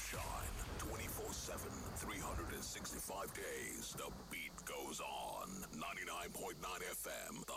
shine 24/7, 365 days. The beat goes on. 99.9 FM, The